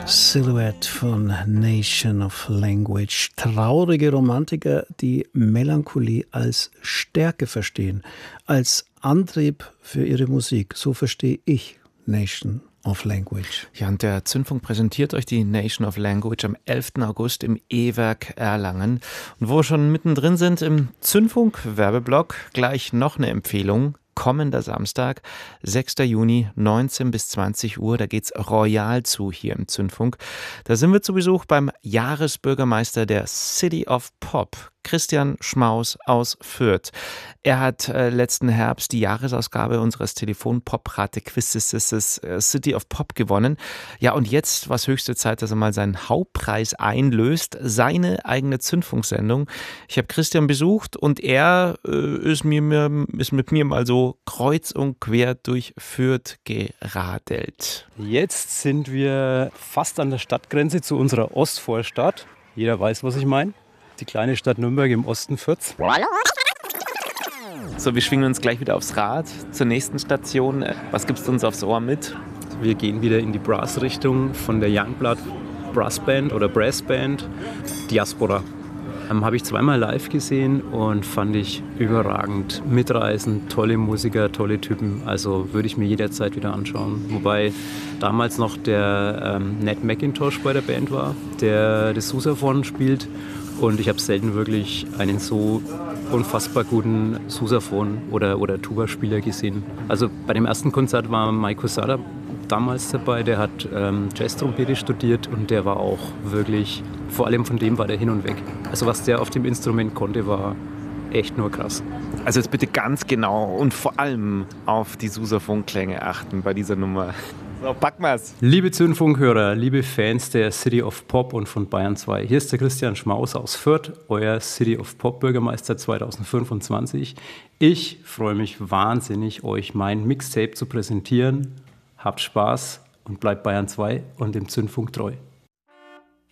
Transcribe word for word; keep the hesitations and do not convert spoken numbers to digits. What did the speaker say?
Silhouette von Nation of Language. Traurige Romantiker, die Melancholie als Stärke verstehen, als Antrieb für ihre Musik. So verstehe ich Nation of Language. Ja, und der Zündfunk präsentiert euch die Nation of Language am elften August im E-Werk Erlangen. Und wo wir schon mittendrin sind im Zündfunk-Werbeblock, gleich noch eine Empfehlung. Kommender Samstag, sechster Juni, neunzehn bis zwanzig Uhr, da geht's royal zu hier im Zündfunk. Da sind wir zu Besuch beim Jahresbürgermeister der City of Pop, Christian Schmaus aus Fürth. Er hat äh, letzten Herbst die Jahresausgabe unseres Telefon-Pop-Rate-Quizzes äh, City of Pop gewonnen. Ja, und jetzt war es höchste Zeit, dass er mal seinen Hauptpreis einlöst, seine eigene Zündfunksendung. Ich habe Christian besucht und er äh, ist, mir, mir, ist mit mir mal so kreuz und quer durch Fürth geradelt. Jetzt sind wir fast an der Stadtgrenze zu unserer Ostvorstadt. Jeder weiß, was ich meine. Die kleine Stadt Nürnberg im Osten Fürths. So, wir schwingen uns gleich wieder aufs Rad zur nächsten Station. Was gibst du uns aufs Ohr mit? Wir gehen wieder in die Brass-Richtung von der Youngblood Brassband oder Brassband Diaspora. Ähm, habe ich zweimal live gesehen und fand ich überragend. Mitreißend, tolle Musiker, tolle Typen. Also würde ich mir jederzeit wieder anschauen. Wobei damals noch der ähm, Ned McIntosh bei der Band war, der das Sousaphon spielt. Und ich habe selten wirklich einen so unfassbar guten Sousaphon- oder, oder Tuba-Spieler gesehen. Also bei dem ersten Konzert war Mike Quesada damals dabei, der hat ähm, Jazz-Trompete studiert und der war auch wirklich, vor allem von dem war der hin und weg. Also was der auf dem Instrument konnte, war echt nur krass. Also jetzt bitte ganz genau und vor allem auf die Sousaphon-Klänge achten bei dieser Nummer. So, packen wir's. Liebe Zündfunkhörer, liebe Fans der City of Pop und von Bayern zwei, hier ist der Christian Schmaus aus Fürth, euer City of Pop Bürgermeister zweitausendfünfundzwanzig. Ich freue mich wahnsinnig, euch mein Mixtape zu präsentieren. Habt Spaß und bleibt Bayern zwei und dem Zündfunk treu.